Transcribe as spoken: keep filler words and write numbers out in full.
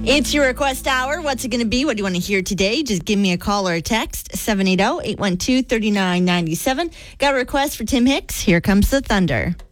It's your request hour. What's it going to be? What do you want to hear today? Just give me a call or a text, seven eight zero, eight one two, three nine nine seven. Got a request for Tim Hicks? Here Comes the Thunder.